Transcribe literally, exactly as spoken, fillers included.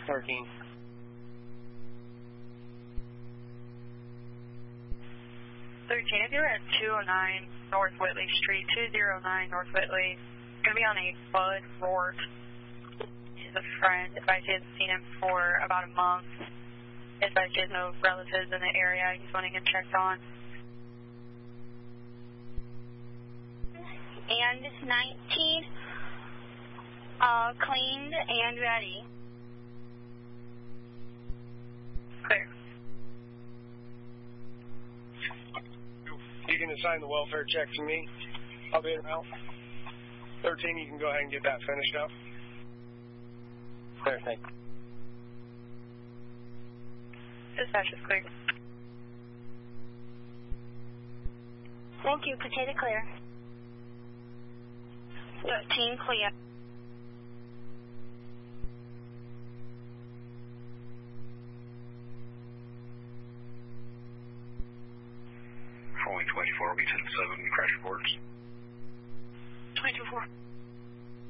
thirteen. thirteen, if you're at two oh nine North Whitley Street, two oh nine North Whitley, going to be on a Bud Rourke. He's a friend. Advise he hasn't seen him for about a month. Advise he has no relatives in the area. He's wanting him checked on. And nineteen, uh, cleaned and ready. Clear. You can assign the welfare check to me. I'll be out. thirteen, you can go ahead and get that finished up. Clear, thank you. Dispatch is clear. Thank you. Potato clear. thirteen clear. Following twenty-four, will be ten seven, crash reports. twenty-four.